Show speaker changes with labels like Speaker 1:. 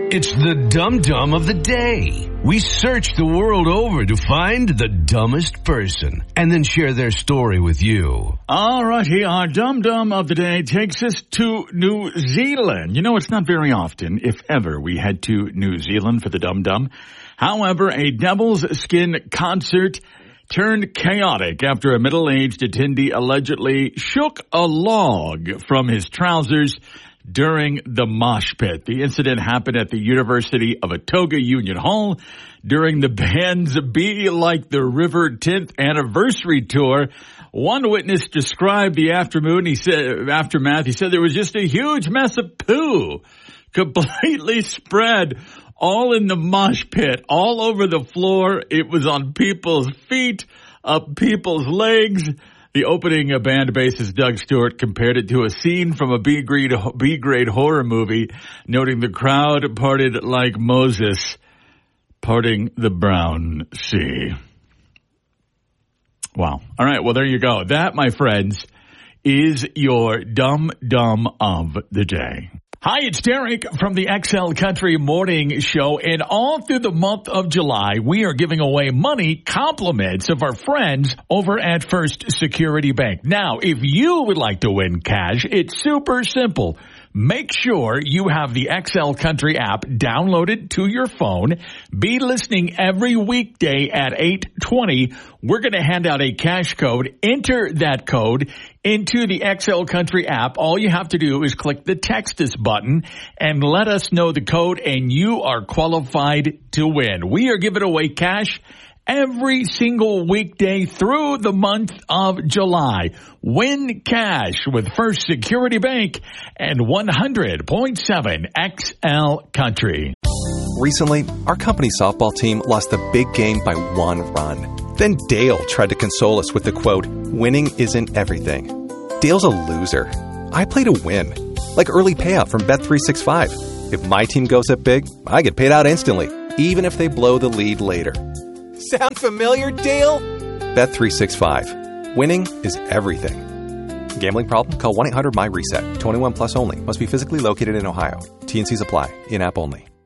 Speaker 1: It's the Dum Dum of the Day. We search the world over to find the dumbest person and then share their story with you.
Speaker 2: All righty, our Dum Dum of the Day takes us to New Zealand. You know, it's not very often, if ever, we head to New Zealand for the Dum Dum. However, a Devil's Skin concert turned chaotic after a middle-aged attendee allegedly shook a log from his trousers during the mosh pit. The incident happened at the University of Otago Union Hall during the band's Be Like the River 10th anniversary tour. One witness described the aftermath. He said there was just a huge mess of poo completely spread all in the mosh pit, all over the floor. It was on people's feet, up people's legs. The opening band bassist Doug Stewart compared it to a scene from a B-grade horror movie, noting the crowd parted like Moses parting the brown sea. Wow. All right. Well, there you go. That, my friends, is your Dum Dum of the Day. Hi, it's Derek from the XL Country Morning Show, and all through the month of July, we are giving away money compliments of our friends over at First Security Bank. Now, if you would like to win cash, it's super simple. Make sure you have the XL Country app downloaded to your phone. Be listening every weekday at 8:20. We're going to hand out a cash code. Enter that code into the XL Country app. All you have to do is click the Text Us button and let us know the code, and you are qualified to win. We are giving away cash every single weekday through the month of July. Win cash with First Security Bank and 100.7 XL Country.
Speaker 3: Recently, our company softball team lost the big game by 1 run. Then Dale tried to console us with the quote, "Winning isn't everything." Dale's a loser. I play to win, like early payout from Bet365. If my team goes up big, I get paid out instantly, even if they blow the lead later. Sound familiar, Dale? Bet365. Winning is everything. Gambling problem? Call 1-800-MY-RESET. 21 plus only. Must be physically located in Ohio. T&Cs apply. In-app only.